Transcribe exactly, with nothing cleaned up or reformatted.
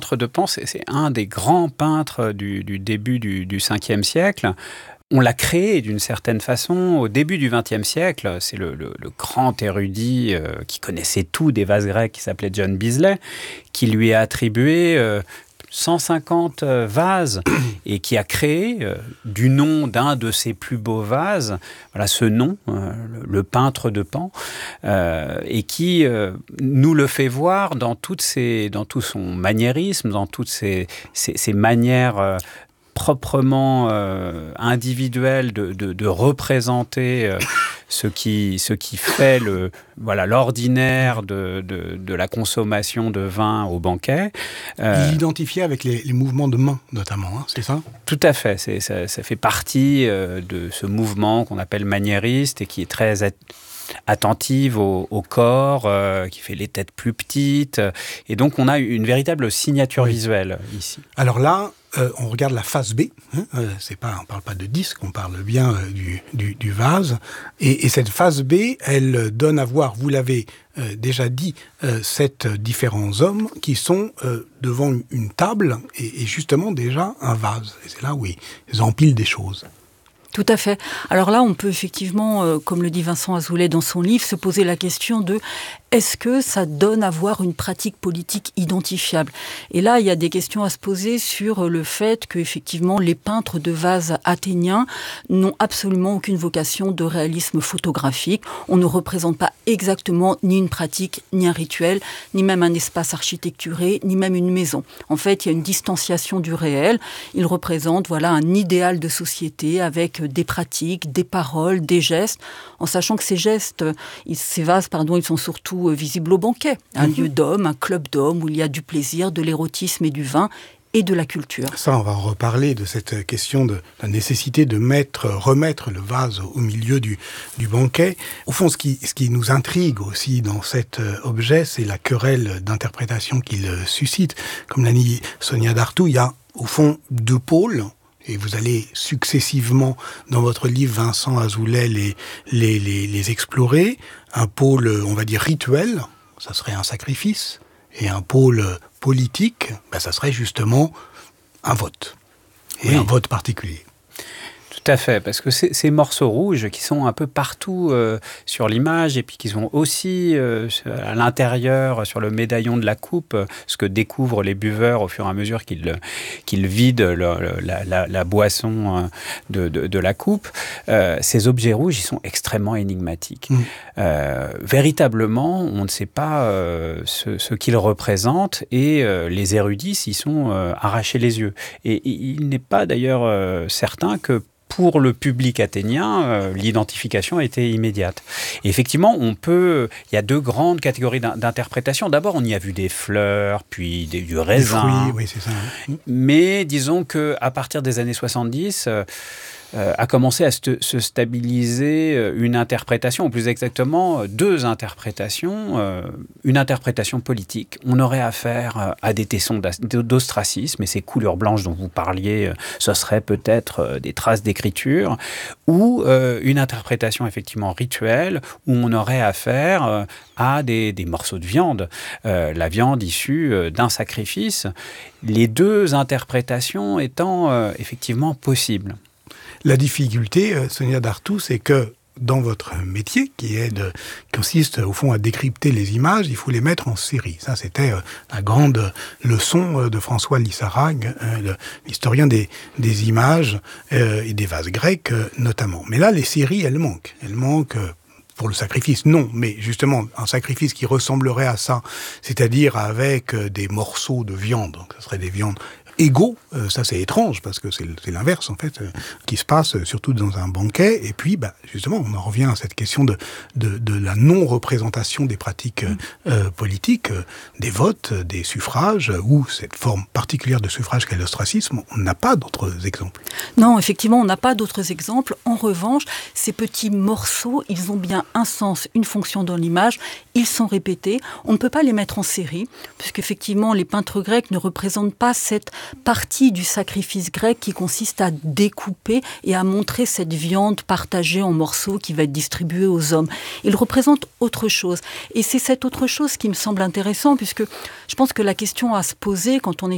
peintre de Pan, c'est, c'est un des grands peintres du, du début du, du cinquième siècle. On l'a créé d'une certaine façon au début du vingtième siècle. C'est le, le, le grand érudit euh, qui connaissait tout des vases grecs, qui s'appelait John Beazley, qui lui a attribué euh, cent cinquante vases et qui a créé, euh, du nom d'un de ses plus beaux vases, voilà ce nom, euh, le, le peintre de Pan, euh, et qui euh, nous le fait voir dans, toutes ses, dans tout son maniérisme, dans toutes ses, ses, ses manières euh, proprement euh, individuel de, de, de représenter euh, ce, qui, ce qui fait le, voilà, l'ordinaire de, de, de la consommation de vin au banquet. Euh, Il identifiait avec les, les mouvements de main, notamment, hein, c'est ça ? Tout à fait. C'est, ça, ça fait partie euh, de ce mouvement qu'on appelle maniériste et qui est très at- attentive au, au corps, euh, qui fait les têtes plus petites. Et donc, on a une véritable signature oui. visuelle ici. Alors là, Euh, on regarde la face B, hein, euh, c'est pas, on ne parle pas de disque, on parle bien euh, du, du, du vase. Et, et cette face B, elle donne à voir, vous l'avez euh, déjà dit, euh, sept différents hommes qui sont euh, devant une table et, et justement déjà un vase. Et c'est là où ils empilent des choses. Tout à fait. Alors là, on peut effectivement, euh, comme le dit Vincent Azoulay dans son livre, se poser la question de est-ce que ça donne à voir une pratique politique identifiable ? Et là, il y a des questions à se poser sur le fait que, effectivement, les peintres de vases athéniens n'ont absolument aucune vocation de réalisme photographique. On ne représente pas exactement ni une pratique, ni un rituel, ni même un espace architecturé, ni même une maison. En fait, il y a une distanciation du réel. Ils représentent, voilà, un idéal de société avec des pratiques, des paroles, des gestes, en sachant que ces gestes, ces vases, pardon, ils sont surtout visibles au banquet. Un mmh. lieu d'hommes, un club d'hommes où il y a du plaisir, de l'érotisme et du vin et de la culture. Ça, on va en reparler de cette question de la nécessité de mettre, remettre le vase au milieu du, du banquet. Au fond, ce qui, ce qui nous intrigue aussi dans cet objet, c'est la querelle d'interprétation qu'il suscite. Comme l'a dit Sonia Dartout, il y a au fond deux pôles. Et vous allez successivement, dans votre livre, Vincent Azoulay, les, les, les, les explorer. Un pôle, on va dire, rituel, ça serait un sacrifice. Et un pôle politique, ben, ça serait justement un vote. Et oui. un vote particulier. Tout à fait, parce que ces, ces morceaux rouges qui sont un peu partout euh, sur l'image et puis qui sont aussi euh, à l'intérieur, sur le médaillon de la coupe, ce que découvrent les buveurs au fur et à mesure qu'ils, qu'ils vident le, la, la, la boisson de, de, de la coupe, euh, ces objets rouges, ils sont extrêmement énigmatiques. Mmh. Euh, véritablement, on ne sait pas euh, ce, ce qu'ils représentent et euh, les érudits s'y sont euh, arrachés les yeux. Et, et il n'est pas d'ailleurs euh, certain que pour le public athénien, euh, l'identification a été immédiate. Et effectivement, on peut. Il y a deux grandes catégories d'interprétation. D'abord, on y a vu des fleurs, puis des, du raisin. Des fruits, oui, c'est ça. Mais disons que à partir des années soixante-dix. Euh, Euh, a commencé à st- se stabiliser une interprétation, ou plus exactement deux interprétations, euh, une interprétation politique. On aurait affaire à des tessons d'ostracisme, et ces couleurs blanches dont vous parliez, ce serait peut-être des traces d'écriture, ou euh, une interprétation effectivement rituelle, où on aurait affaire à des, des morceaux de viande, euh, la viande issue d'un sacrifice, les deux interprétations étant euh, effectivement possibles. La difficulté, Sonia Dartout, c'est que dans votre métier, qui est de, consiste au fond à décrypter les images, il faut les mettre en série. Ça, c'était la grande leçon de François Lissarag, l'historien des, des images et des vases grecs notamment. Mais là, les séries, elles manquent. Elles manquent pour le sacrifice, non, mais justement, un sacrifice qui ressemblerait à ça, c'est-à-dire avec des morceaux de viande, donc ça serait des viandes égaux, euh, ça c'est étrange, parce que c'est, c'est l'inverse, en fait, euh, qui se passe, euh, surtout dans un banquet, et puis, bah, justement, on en revient à cette question de, de, de la non-représentation des pratiques euh, politiques, euh, des votes, euh, des suffrages, euh, ou cette forme particulière de suffrage qu'est l'ostracisme, on n'a pas d'autres exemples. Non, effectivement, on n'a pas d'autres exemples. En revanche, ces petits morceaux, ils ont bien un sens, une fonction dans l'image, ils sont répétés, on ne peut pas les mettre en série, puisqu'effectivement, les peintres grecs ne représentent pas cette partie du sacrifice grec qui consiste à découper et à montrer cette viande partagée en morceaux qui va être distribuée aux hommes. Ils représentent autre chose. Et c'est cette autre chose qui me semble intéressant, puisque je pense que la question à se poser quand on est